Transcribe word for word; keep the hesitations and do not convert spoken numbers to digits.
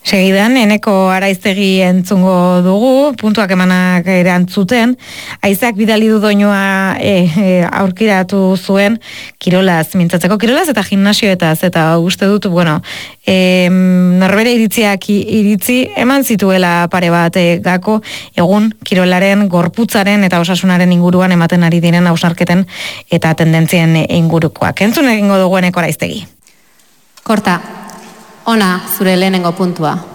Segidan, Eneko Araiztegi entzungo dugu, puntuak emanak erantzuten, Aizak bidali du doinua e, e, aurkiratu zuen kirolaz, mintzatzeko kirolaz eta gimnasioetaz, eta uste dut, bueno, e, norbere iritziak iritzi eman zituela pare bat e, gako, egun kirolaren, gorputzaren eta osasunaren inguruan ematen ari diren hausnarketen eta tendentzien ingurukoak. Entzun egingo dugu Eneko Araiztegi. Korta. Ona, zure lehenengo puntua.